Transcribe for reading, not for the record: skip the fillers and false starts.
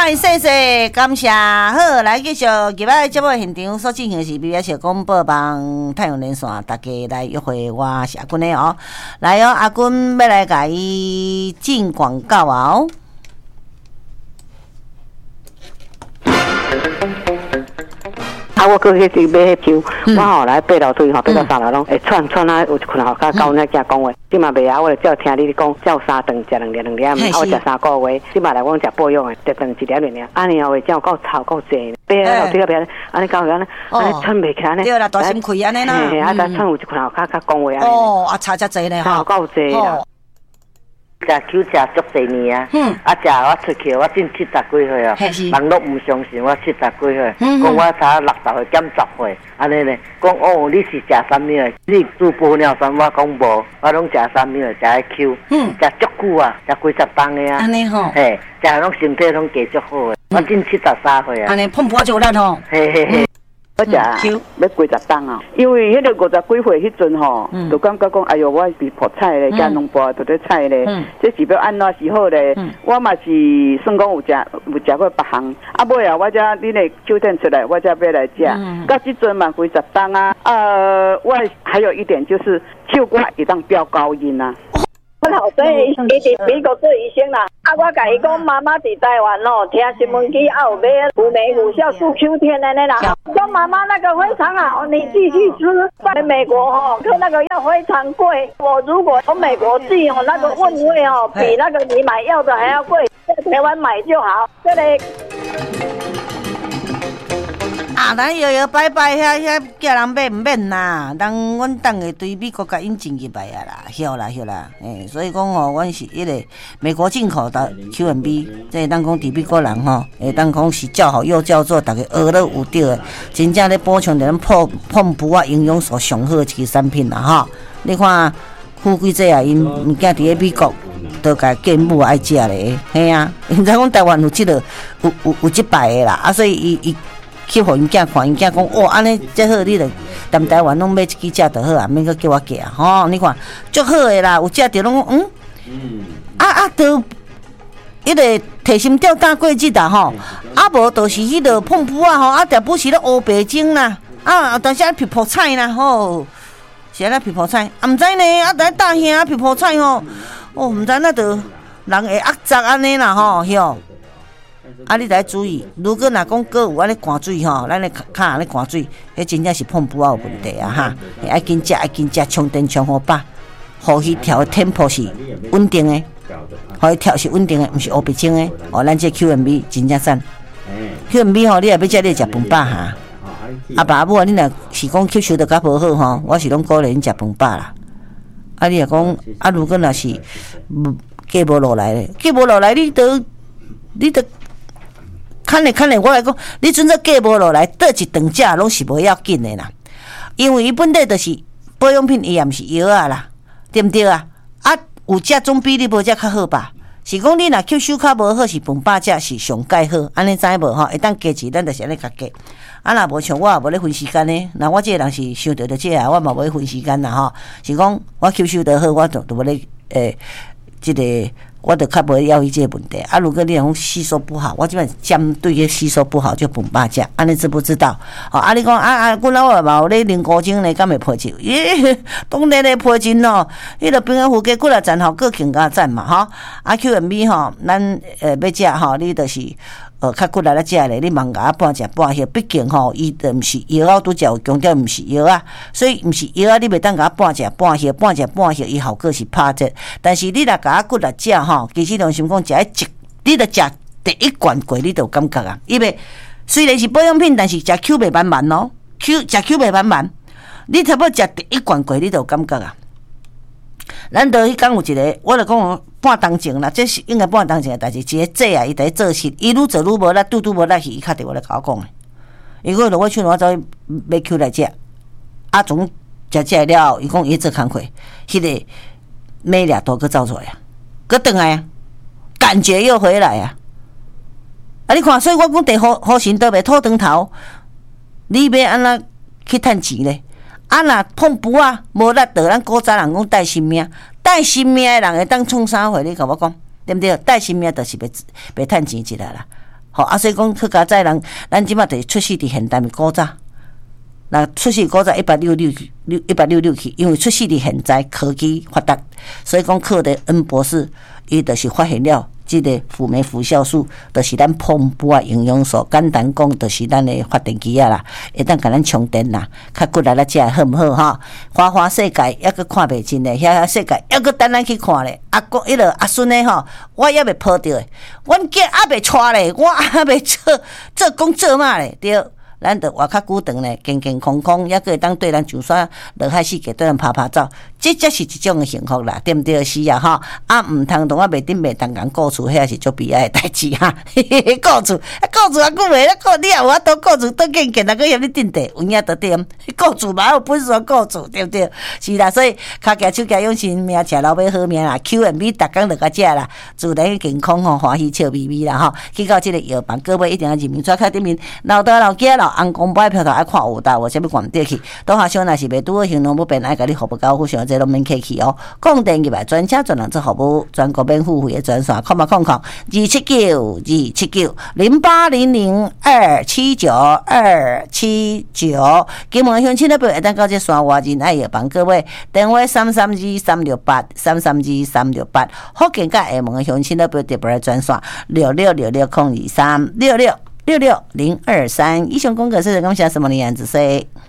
谢谢，感谢。好，来继续今仔节目现场所进行的是 BBS 广播网太阳连线，大家来约会，我是阿君的哦。来哦，阿君要来甲伊进广告哦。 啊，我过去去买迄票，我吼来爬楼梯吼，爬到3楼拢会喘啊，有一困吼，甲教那囝讲话，即嘛袂晓，我就照听你讲，照3顿食2粒，啊，我食3个月，即嘛来讲食保养的，1顿1粒尔，安尼后会照够臭够济，爬楼梯那边，安尼到安尼喘袂起来呢。 对啦，大心亏安尼啦。 嘿，啊，再喘有一困吼，甲讲话安尼。 哦，啊，差遮济咧吼。 够济啦。食酒食足侪年啊！啊，食我出去，我真70几岁啊！人都唔相信我70几岁，讲我才60岁减10岁，安尼咧，讲哦，你是食啥物啊？你煮玻尿酸，我讲无，我拢食啥物啊？食迄 Q， 食足久啊，食几十磅的啊！ 安尼吼， 嘿，食拢身体拢加足好诶，我真73岁啊！ 安尼碰破就咱吼， 嘿嘿嘿。我食要几十档啊，因为迄个50几岁迄阵吼，就感觉讲，哎哟，我是破菜咧，加农博都咧菜咧，这是要安怎是好咧？我嘛是算讲有食过别行，啊尾啊，我才你咧酒店出来，我才要来食。到即阵嘛几十档啊，我还有一点就是唱歌会当飙高音啊。我后生伊伫美国做医生啦，啊，我甲伊讲妈妈伫台湾哦，听新闻机啊有买有美有效助 Q 天安尼啦。说妈妈那个非常好，你继续吃。在美国哦，可那个药非常贵。我如果从美国寄哦，那个运费哦，比那个你买药的还要贵，在台湾买就好。这里。 啊，咱摇摇摆摆遐叫人买唔免啦，阮等下对美国甲引进入来啊啦，晓啦，所以讲吼，阮是迄个美国进口的 QMB， 这当讲伫美国人吼，会当讲是叫好又叫做大家学了有对的，真正咧补充咱碰补啊营养素上好的一个产品啦吼。你看富贵这啊，因物件伫咧美国都甲建母爱食咧，嘿啊，因知讲台湾有即个有即摆的啦，啊，所以伊。去互因囝看，因囝讲哦，安尼遮好，你著踮台湾拢买一支食就好啊，免阁叫我寄啊，吼！你看足好诶啦，有食着拢都迄个提心吊胆过日啦吼，啊无就是迄个碰布啊吼，啊特不是咧乌白精啦，啊但是啊皮泡菜啦吼，是咧皮泡菜，啊毋知呢，啊在大兄皮泡菜吼，哦毋知那着人会压杂安尼啦吼，哟。啊，你得注意，如果若讲搁有安尼寒水吼，咱咧骹安尼寒水，迄真正是碰不有问题啊哈！爱紧食，充电充好饱，互伊调的 tempo 是稳定的，互伊调是稳定的，毋是乌白精的。哦，咱这 QMB 真正赞。QMB 吼，你若要食，你食饭饱哈。啊爸母啊，你若是讲吸收得较无好吼，我是拢鼓励你食饭饱啦。啊，你若讲啊，如果若是价无落来咧，你得。看咧，我来讲，你阵这价无落来，倒一顿食拢是无要紧的啦。因为伊本来就是保养品，伊也毋是药啊啦，对毋对啊？啊，有食总比你无食较好吧？是讲你若吸收较无好，是饭饱食是上介好，安尼知无吼？会当加钱，咱就是安尼甲加。啊，若无像我也无咧分时间呢。那我这个人是想到这个，我嘛无咧分时间啦吼。是讲我吸收得好，我就无咧这个。我就较无要伊这个问题啊！如果你讲吸收不好，我基本针对个吸收不好就饭饱食，安尼知不知道？哦，啊，你讲阮老爸嘛有咧啉古精呢，敢会配酒？当然咧配酒咯，迄个平安附加骨力赞吼，更更加赞嘛，吼！啊 QMB 吼，咱要食吼，你就是较骨力咧食咧，你茫牙半食半歇，毕竟吼，伊就毋是药啊，拄则有强调毋是药啊，所以毋是药啊，你袂当甲半食半歇，伊效果是拍折。但是你若甲骨力食吼，其实良心讲，食你著食第一罐过，你著有感觉啊。因为虽然是保养品，但是食 Q 袂满满哦，食 Q 袂满满，你差不多食第一罐过，你著有感觉啊。咱倒迄讲有一个，我著讲半当前啦，这是应该半当前的代志。一个姐啊，伊在做事，伊愈做愈无力，拄无力去，伊敲电话来甲我讲诶。伊讲落我厝，我走去买 Q 来食，啊，从食了后，伊讲伊做工课，迄个美俩都搁走出来啊，搁转来啊，感觉又回来啊。啊，你看，所以我讲第好神倒袂土长头，你要安怎去趁钱咧？啊，若碰不啊，无力倒，咱古早人讲带性命，带性命的人会当创啥货？你甲我讲，对不对？带性命就是袂趁钱一啦啦。 所以讲去加载人，咱即马就是出世伫现代的古早。那出世古早166去，因为出世伫现在科技发达，所以讲克雷恩博士伊就是发现了即个辅酶辅酵素，就是咱澎湃啊营养素，简单讲就是咱的发电机啊啦，会当甲咱充电啦，较骨力啦食好毋好花世界抑佫看袂清咧，遐世界抑佫等咱去看咧。阿公迄落阿孙诶我抑未抱着诶，阮囝还未带咧，我还未做工做嘛咧，对。咱着活较久长咧，健健康康，抑个会当对咱上山落海世界对咱拍照，这才是一种幸福啦，对毋对？是啊，毋通同我袂顶袂当讲顾厝，遐是足悲哀诶代志哈。顾厝啊久袂，你也有法度顾厝倒健健，若个嫌你顶地，有影得点。顾厝嘛有本事顾厝，对毋对？是啦，所以骹脚手脚用心命，食老尾好命啦。QMB 逐工落甲食啦，自然健康欢喜笑眯眯啦去到即个药房，各位一定要认明纸卡顶面，老大老囝老翁公摆票头爱看有大，我啥物管得去？当下想若是袂拄好行动不便，爱甲你服务交付上，这拢免客气哦。讲电入来专车专人做服务，全国免付费的专线，279-279，0800-279-279。金门乡亲那边会当到这山外人爱药房，各位电话332-368，332-368。福建甲厦门的乡亲那边特别的专线6666-0236666-023。以上广告是感谢什么的样子说。